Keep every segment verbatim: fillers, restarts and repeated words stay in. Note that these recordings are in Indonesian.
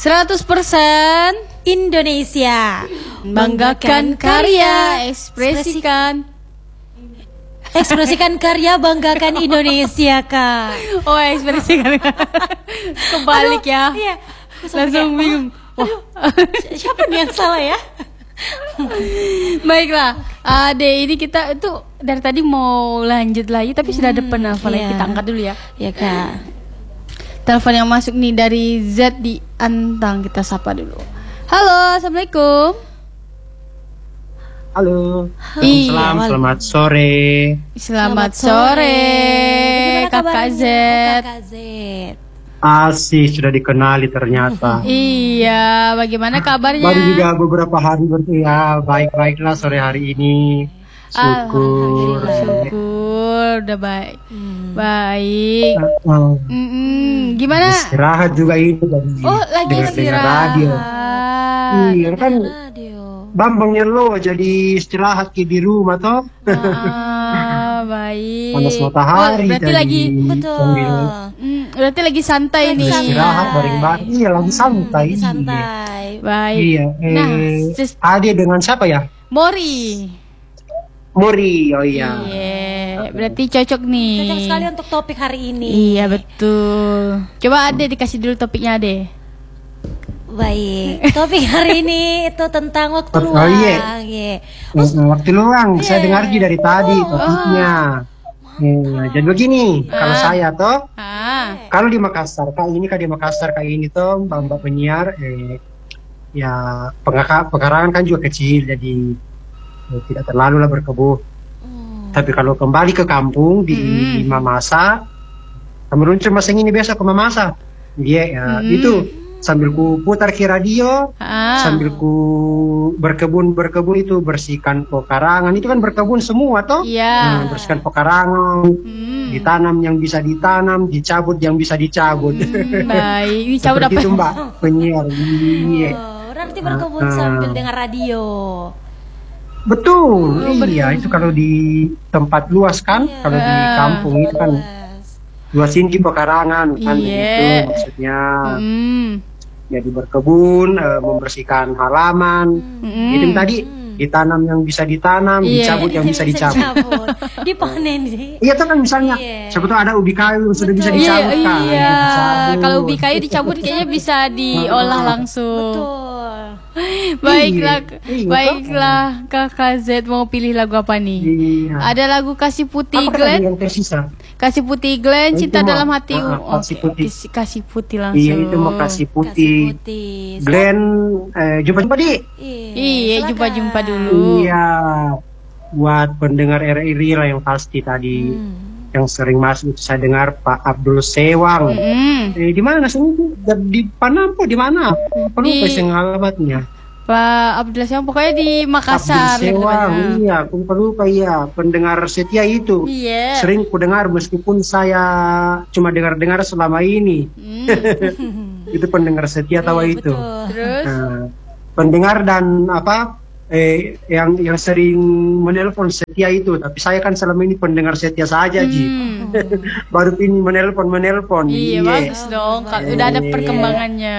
seratus persen Indonesia. Banggakan karya, ekspresikan. Ekspresikan karya, banggakan Indonesia, Kak. Oh, ekspresikan. Kebalik ya. Iya. Langsung bingung. Aduh, siapa nih yang salah ya? Baiklah, Ade, ini kita itu dari tadi mau lanjut lagi, tapi sudah ada penelpon iya. Kita angkat dulu ya. Ya, Kak. Telepon yang masuk nih dari Z di Antang, kita sapa dulu. Halo, assalamualaikum. Halo. Iya, Salam, wal- selamat sore. Selamat sore, Gimana Kakak kabarnya? Z. Oh, Kakak Z. Asih, sudah dikenali ternyata. Iya, bagaimana kabarnya? Baru juga beberapa hari berarti ya, baik-baiklah sore hari ini. Syukur. Alhamdulillah, syukur, udah baik. Baik. Oh, Mm-mm. Gimana? istirahat juga ini tadi. Oh, lagi dengar-dengar radio. istirahat. Iya kan, Radio. Bambang lo jadi istirahat ke di rumah toh. Ah, baik. Panas matahari Oh, berarti tadi. lagi Betul. Sambil mm, berarti lagi santai Lagi nih. santai. istirahat bareng-bareng. Iya, lagi santai. Lagi santai. Baik. Iya, eh, Nah, sis- Ade dengan siapa ya? Mori. Mori, oh iya. Iya, berarti cocok nih. Cocok sekali untuk topik hari ini. Iya, betul. Coba Ade dikasih dulu topiknya, Ade. Baik. Topik hari ini itu tentang waktu Oh, luang. iya. Iya. Mm, Waktu luang, saya Iya. dengar sih dari tadi topiknya. Nah, jadi begini, kalau saya toh, Ah. kalau di Makassar, kali ini kan di Makassar kayak ini toh, mbak-mbak penyiar, eh, ya pengaka- pekarangan kan juga kecil, jadi eh, tidak terlalu lah berkebun. Tapi kalau kembali ke kampung di Hmm. Mamasa, meruncur masing ini biasa ke Mamasa, dia ya Hmm. itu sambil ku putar ke radio, Ah. sambil ku berkebun berkebun itu bersihkan pekarangan itu kan berkebun semua toh. Iya. Nah, bersihkan pekarangan, Hmm. ditanam yang bisa ditanam, dicabut yang bisa dicabut. Hmm, baik. Ini cabut Seperti apa? itu mbak penyiar. Iya. Oh, berarti berkebun Ah. sambil dengar radio. Betul, Oh, iya betul. itu kalau di tempat luas kan, Iya. kalau di kampung itu kan Luas. luas ini pekarangan kan Iya. begitu maksudnya. Hmm. Jadi berkebun, eh, membersihkan halaman. Hmm. Itu tadi ditanam yang bisa ditanam, Iya. dicabut yang bisa dicabut. dicabut. Dipanen nih. Iya tuh kan misalnya, Iya. siapa tahu ada ubi kayu yang sudah bisa Iya, dicabut kan. iya. itu dicabut. Kalau ubi kayu dicabut kayaknya bisa diolah langsung. Betul. Baiklah, Iya, baiklah Kakak Z mau pilih lagu apa nih? Iya. Ada lagu Kasih Putih Apa tadi Glenn, yang tersisa? Kasih Putih Glenn, Itu Cinta mau. Dalam Hati. Ah, Oh, Kasih oke, Putih. Kasih- Kasih Putih langsung. Iya itu mau kasih Kasih putih. putih. Glenn, eh, jumpa-jumpa di. Iya, silakan. jumpa-jumpa dulu. Iya, buat pendengar R R I lah yang pasti tadi, Hmm. yang sering masuk saya dengar Pak Abdul Sewang. Mm. Eh, di mana sih? Di Panampo, di mana? Perlu Di- pasang alamatnya. Pak Abdullah Syam, pokoknya di Makassar. Abdul Sewang, iya, aku lupa iya, pendengar setia itu. Iya. Sering ku dengar meskipun saya cuma dengar-dengar selama ini. Hmm. Itu pendengar setia tahu Iya, itu. betul. Terus? Nah, pendengar dan apa eh yang yang sering menelpon setia itu, tapi saya kan selama ini pendengar setia saja Ji. Hmm. Baru ini menelpon menelpon. Iya, bagus dong. Kalau udah ada Iya. perkembangannya.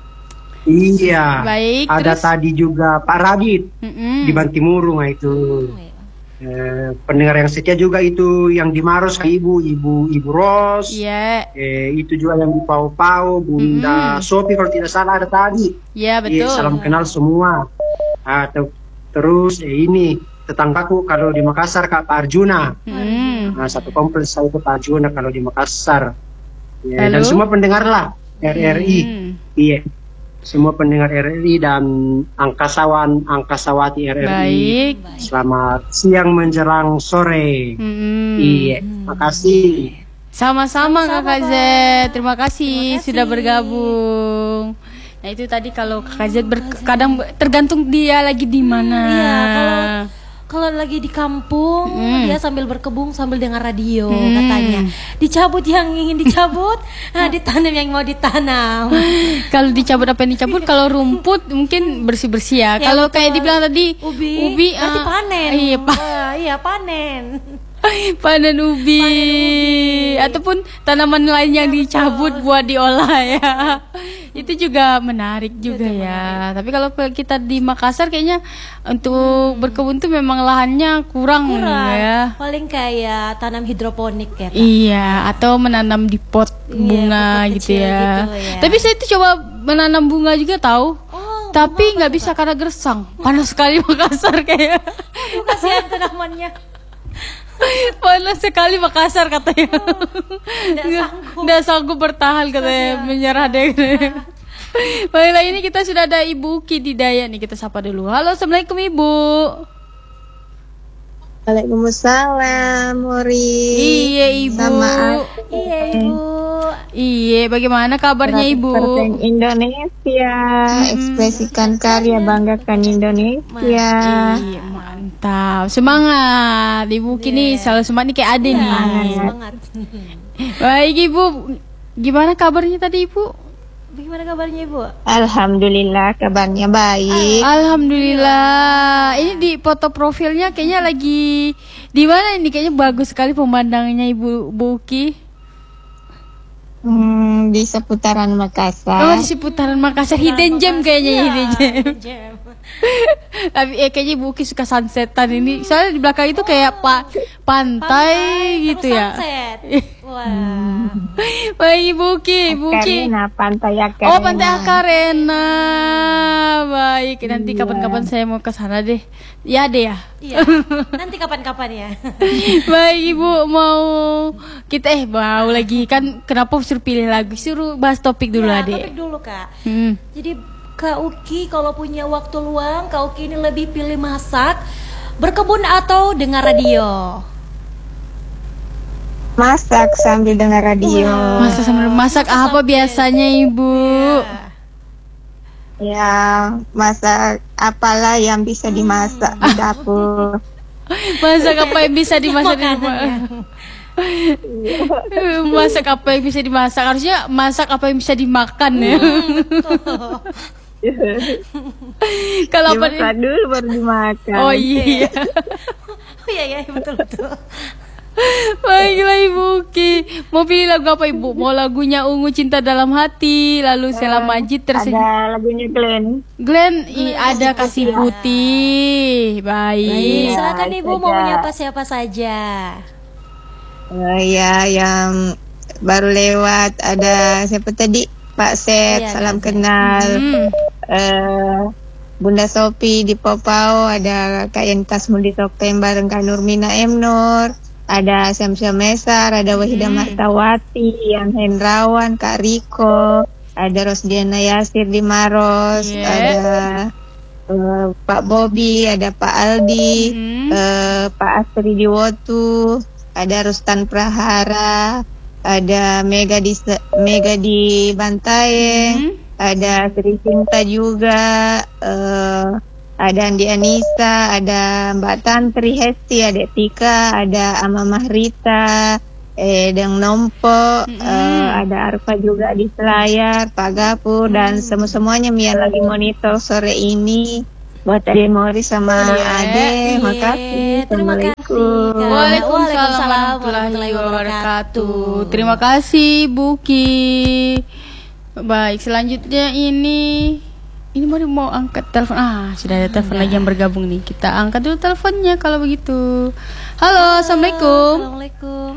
Iya. Baik, Ada terus? tadi juga Pak Radit Mm-mm. di Bantimurung nah itu. Eh, pendengar yang setia juga itu yang di Maros ibu ibu ibu Ros. Iya, Eh, itu juga yang di Pau-Pau Bunda Sopi kalau tidak salah ada tadi. iya Iya, betul. salam kenal semua. Ah, te- terus eh, ini tetanggaku kalau di Makassar Kak Pak Arjuna. Hmm. Nah, satu kompleks saya itu Pak Arjuna kalau di Makassar. Ya, dan Lalu? semua pendengar lah R R I. Hmm. Iya. Semua pendengar R R I dan angkasawan angkasawati R R I. Baik. Selamat siang menjelang sore. Hmm. Iya, makasih. Sama-sama Sama-sama, Kakak Z. Pak. Terima kasih, Terima kasih. sudah bergabung. Nah, itu tadi kalau Kakak Z ber- kadang tergantung dia lagi di mana. Iya, kalau kalau lagi di kampung Hmm. dia sambil berkebun sambil dengar radio Hmm. katanya. Dicabut yang ingin dicabut, nah, ditanam yang mau ditanam. Kalau dicabut apa yang dicabut, kalau rumput mungkin bersih-bersih ya. Ya, Kalau betul. kayak dibilang tadi Ubi, ubi berarti ah, panen. Iya, pa- Wah, iya panen. panen ubi. Ataupun tanaman lain yang dicabut buat diolah ya. Itu juga menarik juga Itu ya. Tapi kalau kita di Makassar kayaknya untuk berkebun tuh memang lahannya kurang, Kurang. ya. Paling kayak tanam hidroponik ya, Kak. Iya, atau menanam di pot Iya, bunga pot-pot gitu kecil ya. gitu ya. Tapi saya tuh coba menanam bunga juga tahu. Oh, Tapi nggak bisa karena gersang. Panas sekali Makassar kayak. aduh, kasihan tanamannya. Panas sekali Makassar katanya. nggak sanggup. Nggak sanggup bertahan katanya, menyerah deh. Baiklah, ini kita sudah ada Ibu Uki di Daya nih, kita sapa dulu. Halo, assalamualaikum Ibu. Waalaikumsalam, Mori. Iya Ibu. Sama Iya, Ibu. Iya, bagaimana kabarnya Ibu? Persen Indonesia, ekspresikan karya, banggakan Indonesia. Iya, mantap. Semangat. Ibu Uki nih selalu semangat nih kayak Ade nih. Semangat. Baik Ibu, gimana kabarnya tadi Ibu? Bagaimana kabarnya, Ibu? Alhamdulillah, kabarnya baik. Alhamdulillah. Ini di foto profilnya kayaknya lagi di mana ini? Kayaknya bagus sekali pemandangannya Ibu Bu Uki. Hmm, di seputaran Oh, Makassar. di seputaran Makassar, hidden gem kayaknya ya, hidden gem. Jam. Tapi eh, kayaknya Bu Uki suka sunsetan ini. Soalnya di belakang itu kayak pa pantai gitu ya. Sunset. Wah. Baik Ibu Uki, Ibu Uki. Akarena, Pantai Akarena. Oh, Pantai Akarena. Baik, nanti kapan-kapan saya mau ke sana deh. Ya deh ya. Iya. Nanti kapan-kapan ya. Baik Ibu, mau kita eh mau lagi kan kenapa suruh pilih lagu? Suruh bahas topik dulu Ya, Adek. topik dulu, Kak. Hmm. Jadi Kak Uki kalau punya waktu luang, Kak Uki ini lebih pilih masak, berkebun atau dengar radio? Masak sambil dengar radio. Masak sambil masak apa biasanya Ibu? Ya, masak apalah yang bisa dimasak di dapur. Masak apa yang bisa dimasak di rumah? Masak apa yang bisa dimasak? Harusnya masak apa yang bisa dimakan ya. Kalau apa Dimasak dulu baru dimakan. Oh iya. Oh iya ya, betul betul. Baiklah Ibu Uki. Mau pilih lagu apa Ibu? Mau lagunya Ungu Cinta Dalam Hati, lalu Sela Majid tersenyum. Ada lagunya Glenn. Glenn, i, ada Kasih Putih. Baik. Silakan itu Ibu mau aja. menyapa siapa saja. Oh ya, yang baru lewat ada siapa tadi? Pak Sep, Iya, salam Kak Sep. kenal. Hmm. Eh, Bunda Sopi di Popau, ada Kak Yentas Mudi Topeng bareng Kak Nurmina M Nur, ada Syamsia Mesar, ada Wahidah Martawati, yang Hendrawan, Kak Riko, ada Rosdiana Yasir di Maros, Yeah. ada eh, Pak Bobi, ada Pak Aldi, Hmm. eh, Pak Astri di Wotu, ada Rustan Prahara, ada Mega di Mega di Bantaeng, Hmm. ada Sri Sinta juga, eh, ada Andi Anissa, ada Mbak Tantri Hesti, ada Tika, ada Ama Mahrita, eh Deng Nompo, eh, ada Arfa juga di Selayar, Pak Gapur, dan semua-semuanya yang lagi monitor sore ini. Buat Ade Mori sama Ade, Iya, makasih. terima kasih, Assalamualaikum. Kak. Waalaikumsalam warahmatullahi wabarakatuh. Terima kasih Bu Uki. Baik, selanjutnya ini ini baru mau angkat telepon. Ah, sudah ada telepon lagi yang bergabung nih. Kita angkat dulu teleponnya kalau begitu. Halo, assalamualaikum. Assalamualaikum.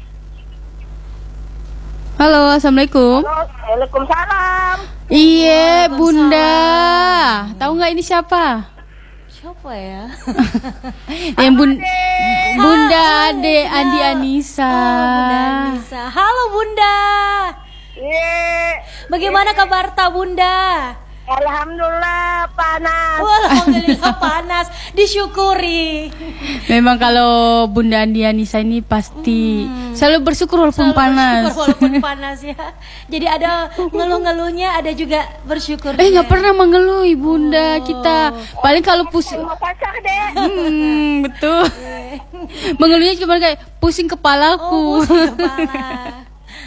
Halo, assalamualaikum. Waalaikumsalam. Iya, Bunda. Tahu nggak ini siapa? Siapa ya? Yang bun Bunda Ade Andi Anissa. Bunda Anissa. Halo Bunda. Bagaimana kabar Ta Bunda? Alhamdulillah panas. Wah, alhamdulillah panas. Disyukuri. Memang kalau Bunda Andi Anissa ini pasti selalu bersyukur walaupun Selalu panas. bersyukur walaupun panas ya. Jadi ada ngeluh-ngeluhnya, ada juga bersyukur. Eh nggak pernah mengeluh Bunda kita. Paling kalau pusing. Pacar deh. Hmm, betul. Mengeluhnya cuma kayak pusing kepalaku. Oh, pusing kepala.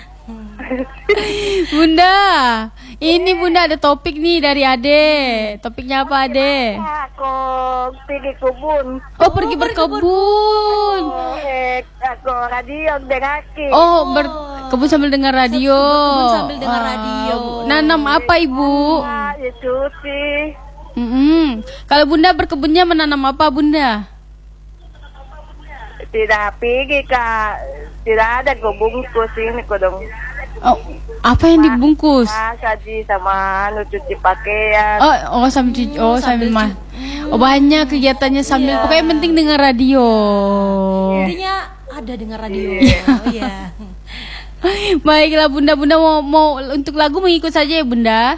Bunda, ini Bunda ada topik nih dari Ade. Topiknya apa Ade? Aku pergi kebun. Oh pergi berkebun. Eh, aku radio dengarki. Oh ber Kebun sambil dengar radio. Berkebun sambil dengar Ah, radio. Nanam apa ibu? Ah, itu sih. Mm-mm. Kalau bunda berkebunnya menanam apa bunda? Tidak pergi kak. Tidak ada gue bungkus ini kok dong. Oh, apa yang dibungkus? Ah, saji sama anu cuci pakaian. Oh, oh sambil cuci, oh sambil mah. Oh banyak kegiatannya sambil. Iya. Pokoknya yang penting dengar radio. Intinya ada dengar radio. Iya. Baiklah bunda-bunda mau mau untuk lagu mengikut saja ya bunda.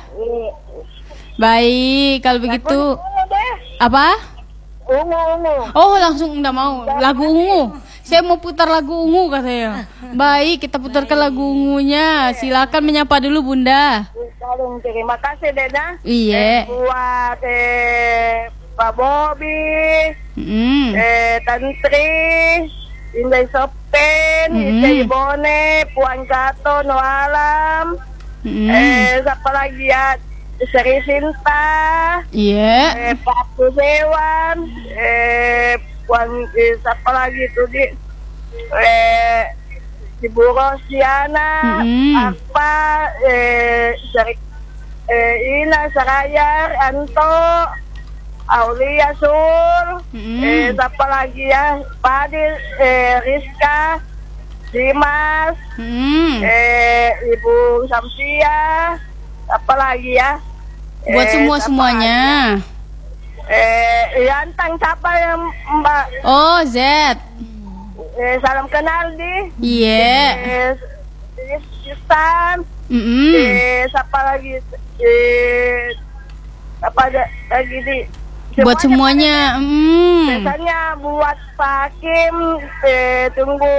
Baik kalau begitu. Ungu deh. Apa? Ungu ungu. Oh langsung enggak mau lagu ungu. Saya mau putar lagu ungu katanya. Baik kita putarkan lagu ungunya. Silakan menyapa dulu bunda. Saling terima kasih Dena. Iya. Buat eh, Pak Bobi, Mm. eh, Tantri, Indah Sopen, Mm. Ita Ibone, Puan Gato, Noalam, Mm. eh, siapa lagi ya? Seri Sinta, Iya. eh, Pak Kusewan, eh, Puan, eh, siapa lagi tuh di, eh, Ibu Rosiana, Mm-mm. apa, eh, Seri, eh, Ina Sarayar, Anto, Aulia Sul, Mm-mm. eh, siapa lagi ya? Padil, eh, Rizka, Dimas, Mm. eh, Ibu Samsia, apa lagi ya? Buat Eh, semua siapa semuanya. lagi? Eh, Yantang siapa yang Mbak? Oh Z. Eh, salam kenal di. Iya. Eh, Sistan. Mm-mm. Eh, siapa lagi? Eh, apa ada lagi di? Buat semuanya. Mm. Biasanya buat Pak Hakim, eh, tunggu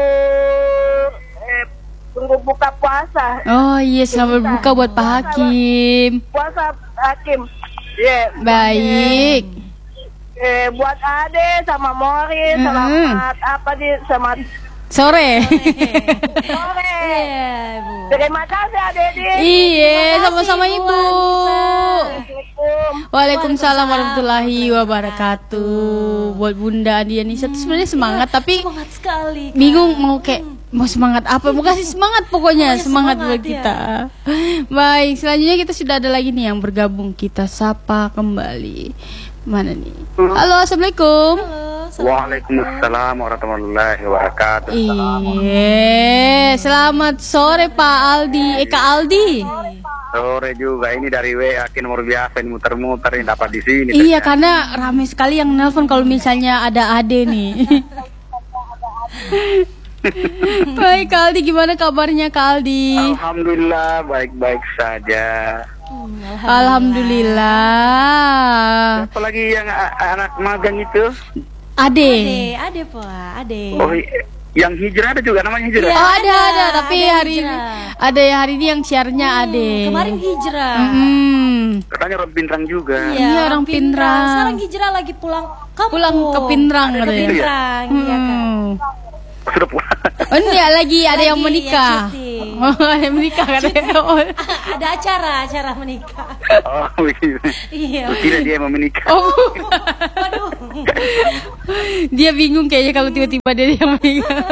eh, tunggu buka puasa. Oh iya selamat berbuka buat Pak Hakim. Puasa Hakim. Iya. Baik. Eh, buat Ade sama Mori, Mm-mm. selamat apa di sama Sore. sore. Iya, Bu. Terima kasih Ade di. Iya, Terima kasih, sama-sama Bu Ibu. Assalamualaikum. Waalaikumsalam Waalaikumsalam warahmatullahi wabarakatuh. Buat Bunda Dianisa itu sebenarnya semangat tapi Semangat sekali. Kak. bingung mau kayak mau semangat apa, mau kasih semangat pokoknya, Pokoknya semangat, semangat, buat kita. Baik, selanjutnya kita sudah ada lagi nih yang bergabung, kita sapa kembali. Mana nih? Halo, assalamualaikum. Halo, Waalaikumsalam warahmatullahi wabarakatuh. Iya, selamat sore Pak Aldi, eh Kak Aldi. Sore juga ini dari W A ki nomor biasa ini muter-muter ini dapat di sini. Iya, karena ramai sekali yang nelpon kalau misalnya ada Ade nih. Baik Kak Aldi, gimana kabarnya Kak Aldi? Alhamdulillah baik-baik saja. Hmm, Alhamdulillah. Apalagi yang a- anak magang itu? Ade. Ade, ade Pak, ade. Oh, i- yang hijrah ada juga namanya hijrah. Iya. Oh, ada ada, Ada, tapi ada hari ini hijrah. ada ya hari ini yang siarnya Ade. Kemarin hijrah. Hmm. Katanya orang Pintrang juga. Iya, orang Pindrang. Sekarang hijrah lagi pulang kampung. Pulang ke Pindrang Ke katanya. Pindrang, iya kan. Hmm. Sudah pulang. Oh, enggak lagi ada Lagi yang menikah. yang cuti. Oh, ada yang menikah katanya. Oh. Ada acara, acara menikah. Oh, begitu. Iya. Kira dia mau menikah. Oh, Waduh. dia bingung kayaknya kalau tiba-tiba dia yang menikah.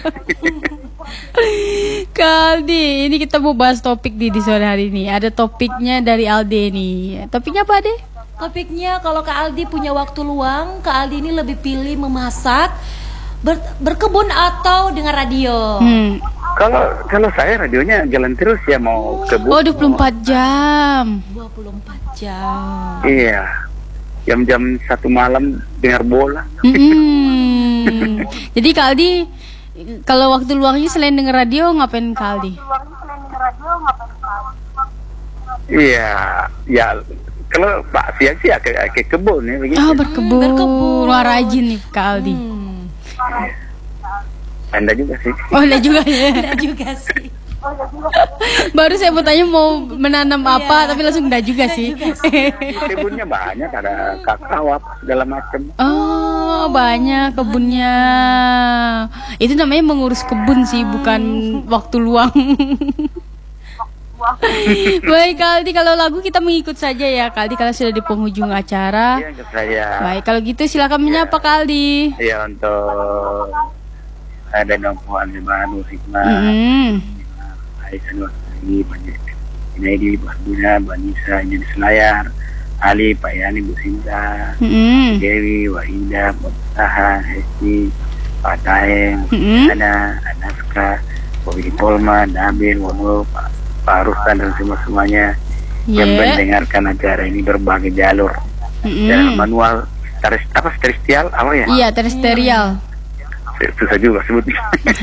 Kaldi, ini kita mau bahas topik di, di sore hari ini. Ada topiknya dari Alde nih. Topiknya apa, Ade? Topiknya kalau Kak Aldi punya waktu luang, Kak Aldi ini lebih pilih memasak, ber- berkebun atau dengar radio. Hmm. Kalau kalau saya radionya jalan terus ya mau ke Oh, dua puluh empat jam. dua puluh empat jam. Iya. Jam-jam satu malam dengar bola. Mm-mm. Jadi Kak Aldi, kalau waktu luangnya selain denger radio ngapain Kak Aldi? Iya, ya kalau Pak siang sih ya ke, ke kebun ya begitu. Ah, berkebun. berkebun. Wah, rajin nih Kak Aldi. Hmm. Anda juga sih. Oh, enggak juga ya. Ada juga sih. Baru saya mau tanya mau menanam apa, Iya. tapi langsung enggak juga sih. Kebunnya banyak, ada kakao apa segala macam. Oh, banyak kebunnya. Itu namanya mengurus kebun sih, bukan waktu luang. Baik Kak Aldi, kalau lagu kita mengikut saja ya Kak Aldi, kalau sudah di penghujung acara. Iya, ke saya. Baik, kalau gitu silakan menyapa Kak Aldi. Iya untuk ada nompuan di Banu Hikmah. Mm-mm. Aisyah Nursari, banyak Inaidi, Barbuna, Banisa, Injani Selayar, Ali, Pak Yani, Bu Sinta, Mm-mm. Dewi, Wahida, Taha, Hesti, Pak Taeng, Mm-mm. Ana, Anaska, Bobi Polma, Nabil, Wono, Pak, Pak Rustan dan semua semuanya yang Yeah. mendengarkan acara ini berbagai jalur, Mm-mm. jalur manual, teres, apa terestrial, apa ya? Iya, terestrial. Susah juga sebutnya.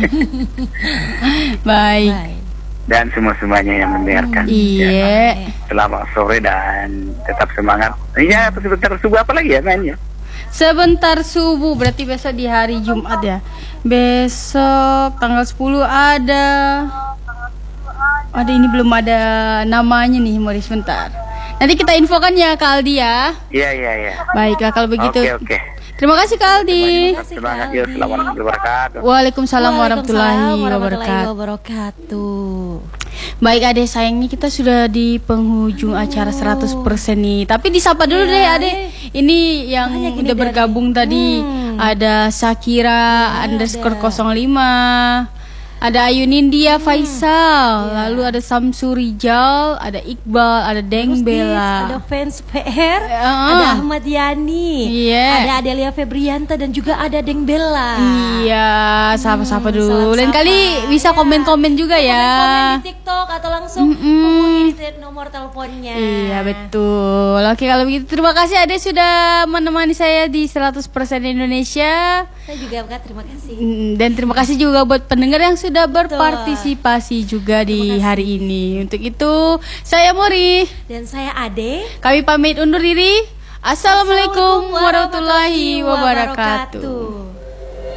Baik. Baik. Dan semua semuanya yang mendengarkan. Ya, Iya. selamat sore dan tetap semangat. Iya, sebentar subuh apa lagi ya mainnya? Sebentar subuh, berarti besok di hari Jumat ya. Besok tanggal sepuluh ada. Ada ini belum ada namanya nih, Mori, sebentar. Nanti kita infokan ya Kak Aldi ya. Iya, iya, iya. Baiklah kalau begitu. Oke, oke. Terima kasih Kak Aldi. Terima kasih, Semangat Kak ya, Aldi. selamat wabarakatuh. Waalaikumsalam warahmatullahi Waalaikumsalam wabarakatuh. wabarakatuh. Baik Ade, sayang nih kita sudah di penghujung acara seratus persen nih. Tapi disapa dulu Iya, deh Ade. Ini yang Banyak ini udah dari- bergabung tadi. Hmm. Ada Sakira Iya, underscore ada. nol lima. Ada Ayu Nindya Faisal. Iya. Lalu ada Samsu Rijal. Ada Iqbal. Ada Deng Terus Dit, ada Bella. fans P R, Ah. ada Ahmad Yani, Iya. ada Adelia Febrianta dan juga ada Deng Bella. Iya, sapa-sapa Hmm, dulu. Lain salam-sapa. kali bisa Iya. komen-komen juga ya. Komen di TikTok atau langsung Mm-mm. hubungi di nomor teleponnya. Iya betul. Oke kalau begitu terima kasih Ade sudah menemani saya di seratus persen Indonesia. Saya juga Kak, terima kasih. Mm, Dan terima kasih juga buat pendengar yang sudah berpartisipasi juga di hari ini. Untuk itu saya Mori. Dan saya Ade. Kami pamit undur diri. Assalamualaikum warahmatullahi wabarakatuh.